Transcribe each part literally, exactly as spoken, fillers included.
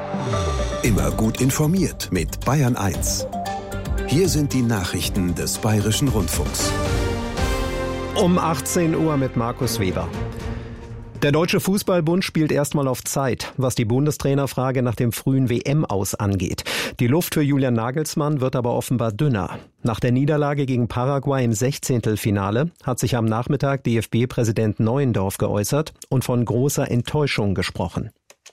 Immer gut informiert mit Bayern eins. Hier sind die Nachrichten des Bayerischen Rundfunks. Um achtzehn Uhr mit Markus Weber. Der Deutsche Fußballbund spielt erstmal auf Zeit, was die Bundestrainerfrage nach dem frühen W M-Aus angeht. Die Luft für Julian Nagelsmann wird aber offenbar dünner. Nach der Niederlage gegen Paraguay im Sechzehntelfinale hat sich am Nachmittag D F B-Präsident Neuendorf geäußert und von großer Enttäuschung gesprochen.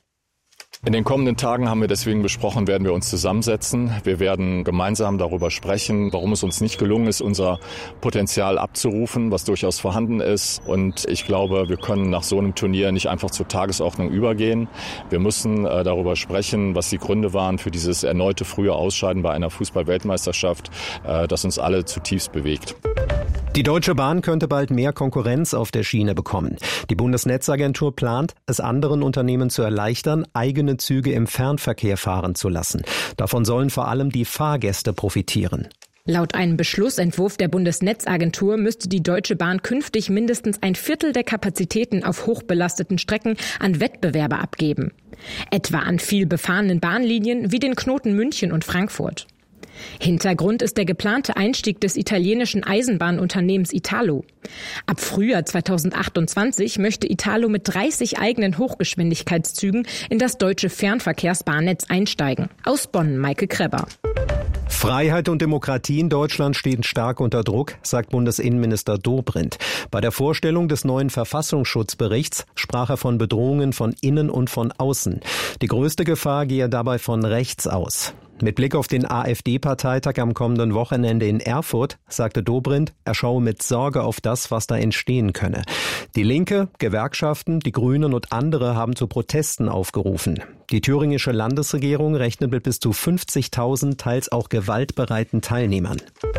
In den kommenden Tagen haben wir deswegen besprochen, werden wir uns zusammensetzen. Wir werden gemeinsam darüber sprechen, warum es uns nicht gelungen ist, unser Potenzial abzurufen, was durchaus vorhanden ist. Und ich glaube, wir können nach so einem Turnier nicht einfach zur Tagesordnung übergehen. Wir müssen äh, darüber sprechen, was die Gründe waren für dieses erneute frühe Ausscheiden bei einer Fußball-Weltmeisterschaft, äh, das uns alle zutiefst bewegt. Die Deutsche Bahn könnte bald mehr Konkurrenz auf der Schiene bekommen. Die Bundesnetzagentur plant, es anderen Unternehmen zu erleichtern, eigene Züge im Fernverkehr fahren zu lassen. Davon sollen vor allem die Fahrgäste profitieren. Laut einem Beschlussentwurf der Bundesnetzagentur müsste die Deutsche Bahn künftig mindestens ein Viertel der Kapazitäten auf hochbelasteten Strecken an Wettbewerber abgeben. Etwa an viel befahrenen Bahnlinien wie den Knoten München und Frankfurt. Hintergrund ist der geplante Einstieg des italienischen Eisenbahnunternehmens Italo. Ab Frühjahr zweitausendachtundzwanzig möchte Italo mit dreißig eigenen Hochgeschwindigkeitszügen in das deutsche Fernverkehrsbahnnetz einsteigen. Aus Bonn, Maike Kreber. Freiheit und Demokratie in Deutschland stehen stark unter Druck, sagt Bundesinnenminister Dobrindt. Bei der Vorstellung des neuen Verfassungsschutzberichts sprach er von Bedrohungen von innen und von außen. Die größte Gefahr gehe dabei von rechts aus. Mit Blick auf den AfD-Parteitag am kommenden Wochenende in Erfurt sagte Dobrindt, er schaue mit Sorge auf das, was da entstehen könne. Die Linke, Gewerkschaften, die Grünen und andere haben zu Protesten aufgerufen. Die thüringische Landesregierung rechnet mit bis zu fünfzigtausend teils auch gewaltbereiten Teilnehmern.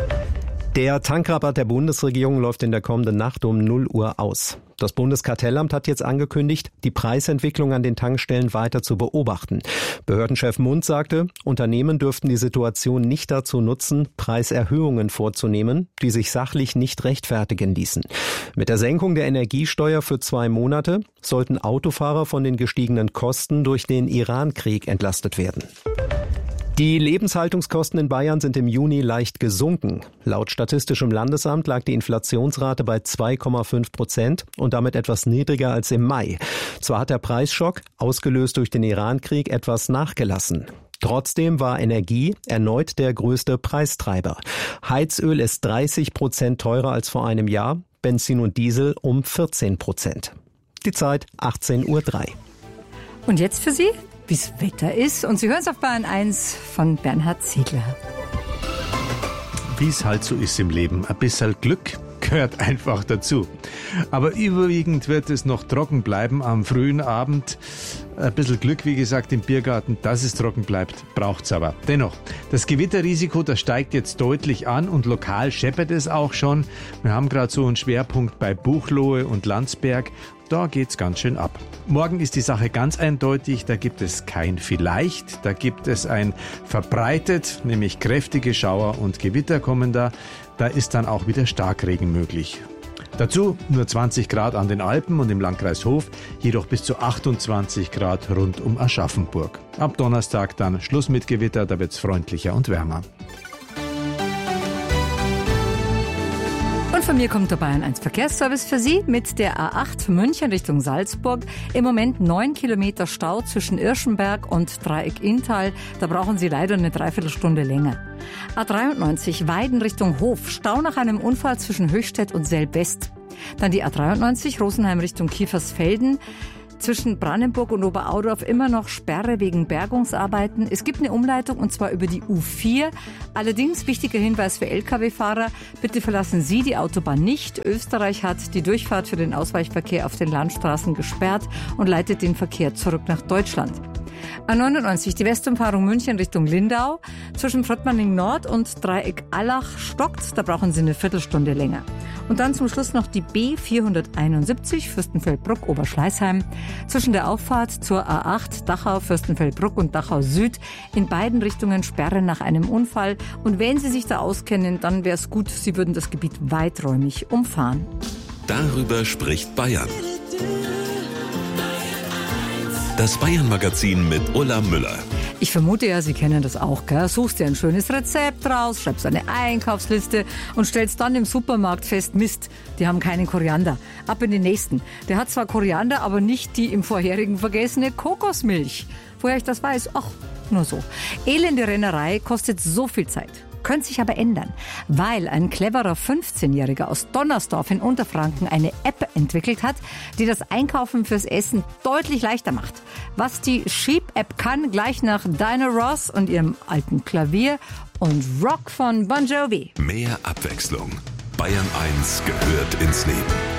Der Tankrabatt der Bundesregierung läuft in der kommenden Nacht um null Uhr aus. Das Bundeskartellamt hat jetzt angekündigt, die Preisentwicklung an den Tankstellen weiter zu beobachten. Behördenchef Mund sagte, Unternehmen dürften die Situation nicht dazu nutzen, Preiserhöhungen vorzunehmen, die sich sachlich nicht rechtfertigen ließen. Mit der Senkung der Energiesteuer für zwei Monate sollten Autofahrer von den gestiegenen Kosten durch den Iran-Krieg entlastet werden. Die Lebenshaltungskosten in Bayern sind im Juni leicht gesunken. Laut Statistischem Landesamt lag die Inflationsrate bei zwei Komma fünf Prozent und damit etwas niedriger als im Mai. Zwar hat der Preisschock, ausgelöst durch den Iran-Krieg, etwas nachgelassen. Trotzdem war Energie erneut der größte Preistreiber. Heizöl ist dreißig Prozent teurer als vor einem Jahr, Benzin und Diesel um vierzehn Prozent. Die Zeit achtzehn Uhr drei. Und jetzt für Sie, wie es Wetter ist. Und Sie hören es auf Bayern eins von Bernhard Ziegler. Wie es halt so ist im Leben. Ein bisschen Glück gehört einfach dazu. Aber überwiegend wird es noch trocken bleiben am frühen Abend. Ein bisschen Glück, wie gesagt, im Biergarten, dass es trocken bleibt, braucht's aber. Dennoch, das Gewitterrisiko, das steigt jetzt deutlich an und lokal scheppert es auch schon. Wir haben gerade so einen Schwerpunkt bei Buchloe und Landsberg. Da geht's ganz schön ab. Morgen ist die Sache ganz eindeutig, da gibt es kein Vielleicht, da gibt es ein verbreitet, nämlich kräftige Schauer und Gewitter kommen da. Da ist dann auch wieder Starkregen möglich. Dazu nur zwanzig Grad an den Alpen und im Landkreis Hof, jedoch bis zu achtundzwanzig Grad rund um Aschaffenburg. Ab Donnerstag dann Schluss mit Gewitter, da wird's freundlicher und wärmer. Und von mir kommt der Bayern eins Verkehrsservice für Sie mit der A acht von München Richtung Salzburg. Im Moment neun Kilometer Stau zwischen Irschenberg und Dreieck Inntal. Da brauchen Sie leider eine Dreiviertelstunde länger. A dreiundneunzig Weiden Richtung Hof. Stau nach einem Unfall zwischen Höchstädt und Selb-West. Dann die A dreiundneunzig Rosenheim Richtung Kiefersfelden. Zwischen Brandenburg und Oberaudorf immer noch Sperre wegen Bergungsarbeiten. Es gibt eine Umleitung und zwar über die U vier. Allerdings wichtiger Hinweis für L K W-Fahrer, bitte verlassen Sie die Autobahn nicht. Österreich hat die Durchfahrt für den Ausweichverkehr auf den Landstraßen gesperrt und leitet den Verkehr zurück nach Deutschland. A neunundneunzig, die Westumfahrung München Richtung Lindau. Zwischen Fröttmanning Nord und Dreieck Allach stockt, da brauchen Sie eine Viertelstunde länger. Und dann zum Schluss noch die B vierhunderteinundsiebzig, Fürstenfeldbruck, Oberschleißheim. Zwischen der Auffahrt zur A acht, Dachau, Fürstenfeldbruck und Dachau Süd. In beiden Richtungen Sperre nach einem Unfall. Und wenn Sie sich da auskennen, dann wäre es gut, Sie würden das Gebiet weiträumig umfahren. Darüber spricht Bayern. Das Bayern-Magazin mit Ulla Müller. Ich vermute ja, Sie kennen das auch, gell? Suchst dir ein schönes Rezept raus, schreibst eine Einkaufsliste und stellst dann im Supermarkt fest, Mist, die haben keinen Koriander. Ab in den nächsten. Der hat zwar Koriander, aber nicht die im vorherigen vergessene Kokosmilch. Woher ich das weiß? Ach, nur so. Elende Rennerei kostet so viel Zeit. Könnte sich aber ändern, weil ein cleverer fünfzehnjähriger aus Donnersdorf in Unterfranken eine App entwickelt hat, die das Einkaufen fürs Essen deutlich leichter macht. Was die Sheep-App kann, gleich nach Diana Ross und ihrem alten Klavier und Rock von Bon Jovi. Mehr Abwechslung. Bayern eins gehört ins Leben.